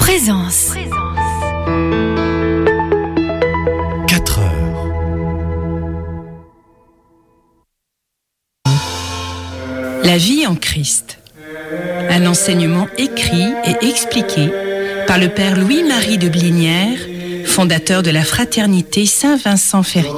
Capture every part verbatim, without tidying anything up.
Présence. quatre heures. La vie en Christ. Un enseignement écrit et expliqué par le Père Louis-Marie de Blinière, fondateur de la Fraternité Saint-Vincent-Ferrier.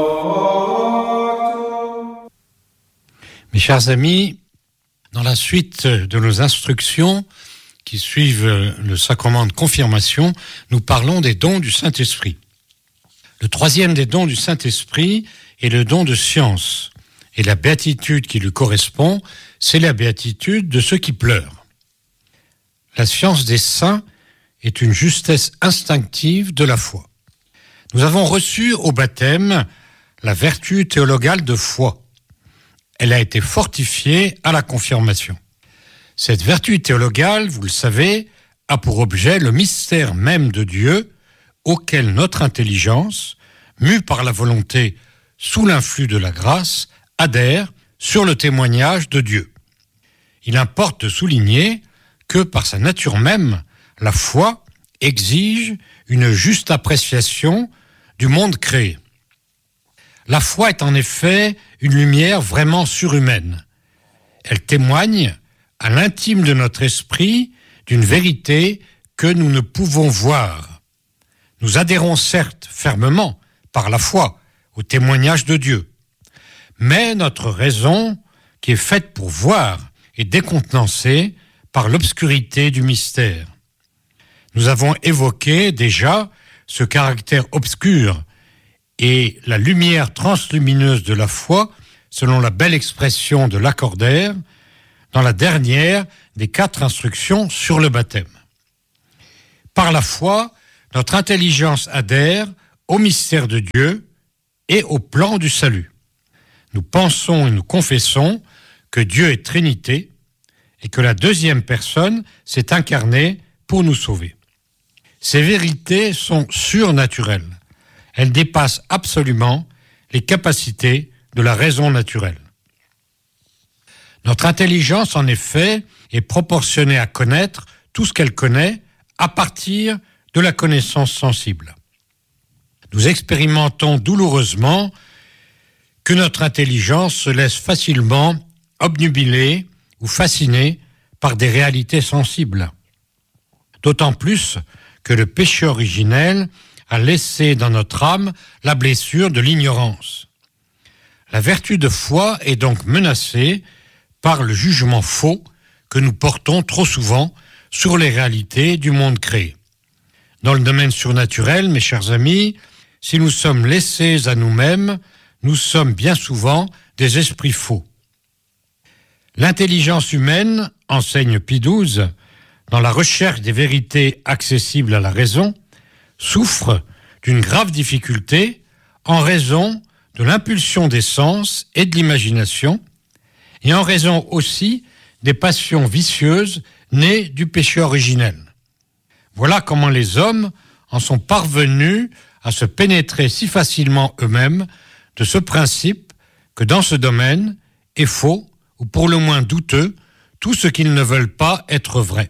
Mes chers amis, dans la suite de nos instructions qui suivent le sacrement de confirmation, nous parlons des dons du Saint-Esprit. Le troisième des dons du Saint-Esprit est le don de science. Et la béatitude qui lui correspond, c'est la béatitude de ceux qui pleurent. La science des saints est une justesse instinctive de la foi. Nous avons reçu au baptême la vertu théologale de foi. Elle a été fortifiée à la confirmation. Cette vertu théologale, vous le savez, a pour objet le mystère même de Dieu auquel notre intelligence, mue par la volonté sous l'influx de la grâce, adhère sur le témoignage de Dieu. Il importe de souligner que par sa nature même, la foi exige une juste appréciation du monde créé. La foi est en effet une lumière vraiment surhumaine. Elle témoigne à l'intime de notre esprit d'une vérité que nous ne pouvons voir. Nous adhérons certes fermement, par la foi, au témoignage de Dieu. Mais notre raison, qui est faite pour voir, est décontenancée par l'obscurité du mystère. Nous avons évoqué déjà ce caractère obscur et la lumière translumineuse de la foi, selon la belle expression de Lacordaire, dans la dernière des quatre instructions sur le baptême. Par la foi, notre intelligence adhère au mystère de Dieu et au plan du salut. Nous pensons et nous confessons que Dieu est Trinité et que la deuxième personne s'est incarnée pour nous sauver. Ces vérités sont surnaturelles. Elles dépassent absolument les capacités de la raison naturelle. Notre intelligence, en effet, est proportionnée à connaître tout ce qu'elle connaît à partir de la connaissance sensible. Nous expérimentons douloureusement que notre intelligence se laisse facilement obnubiler ou fasciner par des réalités sensibles. D'autant plus que le péché originel a laissé dans notre âme la blessure de l'ignorance. La vertu de foi est donc menacée par le jugement faux que nous portons trop souvent sur les réalités du monde créé. Dans le domaine surnaturel, mes chers amis, si nous sommes laissés à nous-mêmes, nous sommes bien souvent des esprits faux. L'intelligence humaine, enseigne Pie douze, dans la recherche des vérités accessibles à la raison, souffre d'une grave difficulté en raison de l'impulsion des sens et de l'imagination, et en raison aussi des passions vicieuses nées du péché originel. Voilà comment les hommes en sont parvenus à se pénétrer si facilement eux-mêmes de ce principe que dans ce domaine est faux, ou pour le moins douteux, tout ce qu'ils ne veulent pas être vrai.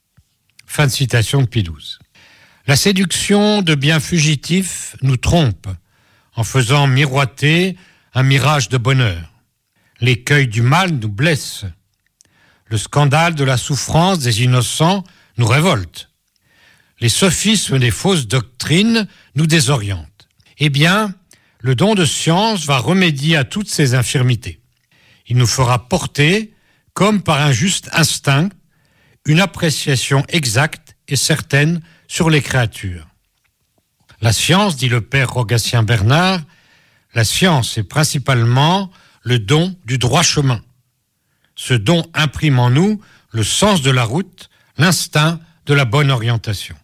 Fin de citation de Pie douze. La séduction de biens fugitifs nous trompe en faisant miroiter un mirage de bonheur. L'écueil du mal nous blesse. Le scandale de la souffrance des innocents nous révolte. Les sophismes des fausses doctrines nous désorientent. Eh bien, le don de science va remédier à toutes ces infirmités. Il nous fera porter, comme par un juste instinct, une appréciation exacte et certaine sur les créatures. La science, dit le père Rogatien Bernard, la science est principalement le don du droit chemin. Ce don imprime en nous le sens de la route, l'instinct de la bonne orientation.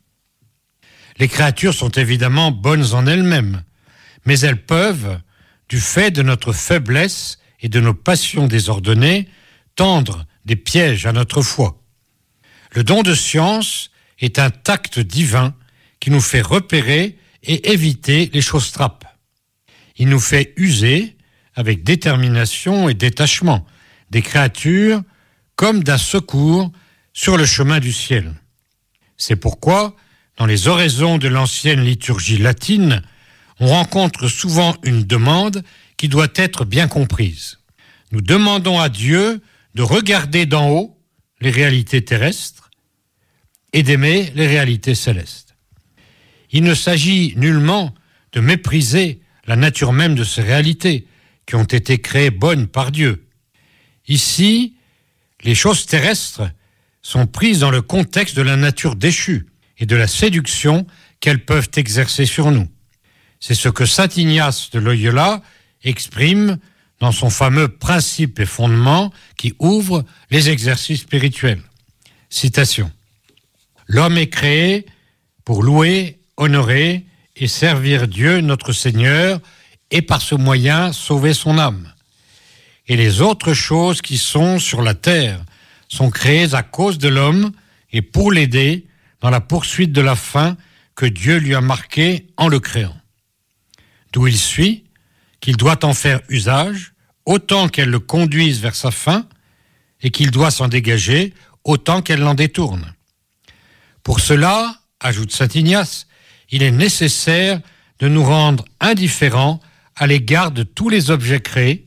Les créatures sont évidemment bonnes en elles-mêmes, mais elles peuvent, du fait de notre faiblesse et de nos passions désordonnées, tendre des pièges à notre foi. Le don de science est un tact divin qui nous fait repérer et éviter les choses trappes. Il nous fait user, avec détermination et détachement, des créatures comme d'un secours sur le chemin du ciel. C'est pourquoi, dans les oraisons de l'ancienne liturgie latine, on rencontre souvent une demande qui doit être bien comprise. Nous demandons à Dieu de regarder d'en haut les réalités terrestres et d'aimer les réalités célestes. Il ne s'agit nullement de mépriser la nature même de ces réalités qui ont été créées bonnes par Dieu. Ici, les choses terrestres sont prises dans le contexte de la nature déchue et de la séduction qu'elles peuvent exercer sur nous. C'est ce que saint Ignace de Loyola exprime dans son fameux principe et fondement qui ouvre les exercices spirituels. Citation. L'homme est créé pour louer, honorer et servir Dieu notre Seigneur et par ce moyen sauver son âme. Et les autres choses qui sont sur la terre sont créées à cause de l'homme et pour l'aider dans la poursuite de la fin que Dieu lui a marquée en le créant. D'où il suit qu'il doit en faire usage autant qu'elle le conduise vers sa fin et qu'il doit s'en dégager autant qu'elle l'en détourne. Pour cela, ajoute saint Ignace, il est nécessaire de nous rendre indifférents à l'égard de tous les objets créés,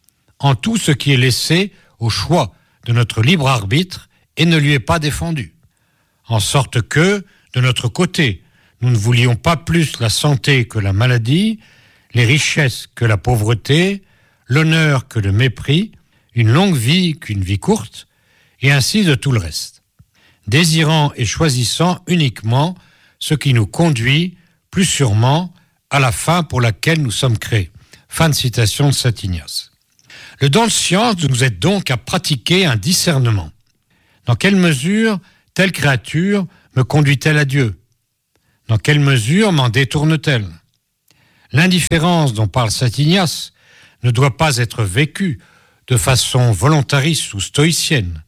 en tout ce qui est laissé au choix de notre libre arbitre et ne lui est pas défendu. En sorte que, de notre côté, nous ne voulions pas plus la santé que la maladie, les richesses que la pauvreté, l'honneur que le mépris, une longue vie qu'une vie courte, et ainsi de tout le reste, désirant et choisissant uniquement ce qui nous conduit plus sûrement à la fin pour laquelle nous sommes créés. Fin de citation de saint Ignace. Le don de science nous aide donc à pratiquer un discernement. Dans quelle mesure telle créature me conduit-elle à Dieu ? Dans quelle mesure m'en détourne-t-elle ? L'indifférence dont parle saint Ignace ne doit pas être vécue de façon volontariste ou stoïcienne.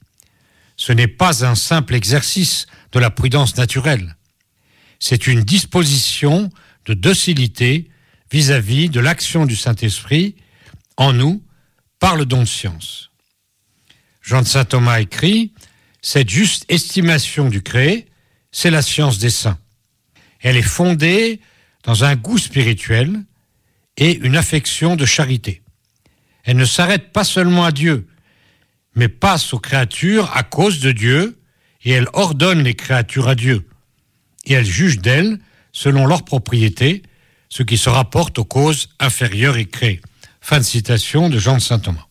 Ce n'est pas un simple exercice de la prudence naturelle. C'est une disposition de docilité vis-à-vis de l'action du Saint-Esprit en nous par le don de science. Jean de saint Thomas écrit « Cette juste estimation du créé, c'est la science des saints. Elle est fondée dans un goût spirituel et une affection de charité. Elle ne s'arrête pas seulement à Dieu, mais passe aux créatures à cause de Dieu, et elle ordonne les créatures à Dieu. Et elle juge d'elles, selon leur propriété, ce qui se rapporte aux causes inférieures et créées. » Fin de citation de Jean de saint Thomas.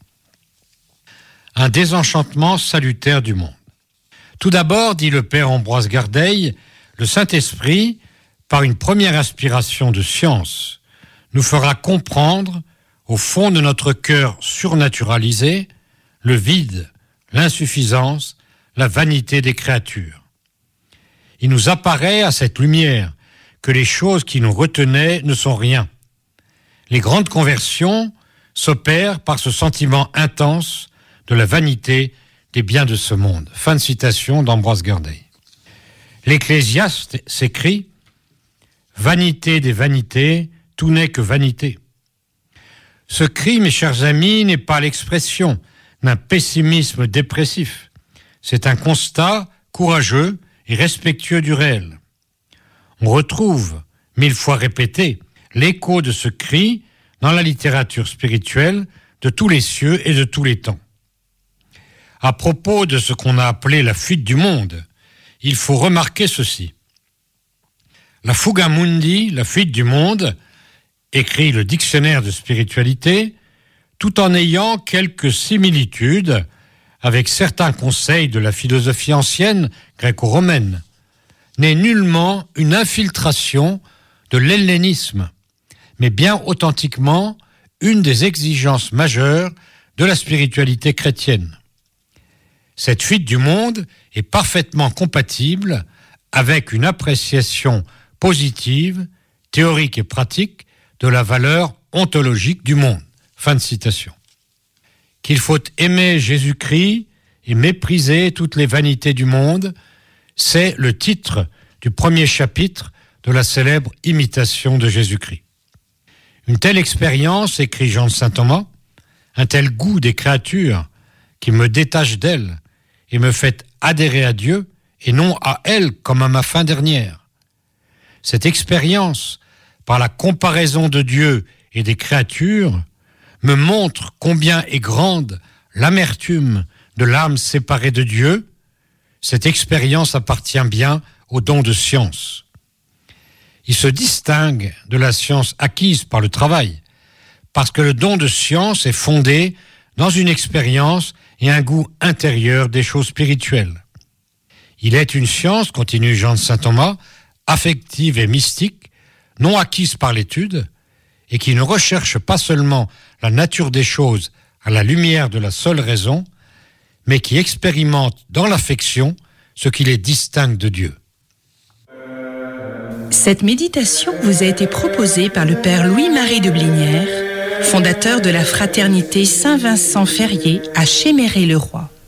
Un désenchantement salutaire du monde. Tout d'abord, dit le père Ambroise Gardeil, le Saint-Esprit, par une première inspiration de science, nous fera comprendre, au fond de notre cœur surnaturalisé, le vide, l'insuffisance, la vanité des créatures. Il nous apparaît à cette lumière que les choses qui nous retenaient ne sont rien. Les grandes conversions s'opèrent par ce sentiment intense de la vanité des biens de ce monde. Fin de citation d'Ambroise Gardeil. L'Ecclésiaste s'écrit « Vanité des vanités, tout n'est que vanité ». Ce cri, mes chers amis, n'est pas l'expression d'un pessimisme dépressif. C'est un constat courageux et respectueux du réel. On retrouve, mille fois répété, l'écho de ce cri dans la littérature spirituelle de tous les cieux et de tous les temps. À propos de ce qu'on a appelé la fuite du monde, il faut remarquer ceci. La fuga mundi, la fuite du monde, écrit le dictionnaire de spiritualité, tout en ayant quelques similitudes avec certains conseils de la philosophie ancienne gréco-romaine, n'est nullement une infiltration de l'hellénisme, mais bien authentiquement une des exigences majeures de la spiritualité chrétienne. Cette fuite du monde est parfaitement compatible avec une appréciation positive, théorique et pratique de la valeur ontologique du monde. Fin de citation. Qu'il faut aimer Jésus-Christ et mépriser toutes les vanités du monde, c'est le titre du premier chapitre de la célèbre Imitation de Jésus-Christ. Une telle expérience, écrit Jean de saint Thomas, un tel goût des créatures qui me détache d'elles et me fait adhérer à Dieu et non à elle comme à ma fin dernière. Cette expérience, par la comparaison de Dieu et des créatures, me montre combien est grande l'amertume de l'âme séparée de Dieu. Cette expérience appartient bien au don de science. Il se distingue de la science acquise par le travail, parce que le don de science est fondé dans une expérience et un goût intérieur des choses spirituelles. Il est une science, continue Jean de Saint Thomas, affective et mystique, non acquise par l'étude, et qui ne recherche pas seulement la nature des choses à la lumière de la seule raison, mais qui expérimente dans l'affection ce qui les distingue de Dieu. Cette méditation vous a été proposée par le Père Louis-Marie de Blinière, fondateur de la Fraternité Saint-Vincent-Ferrier à Chéméré-le-Roi.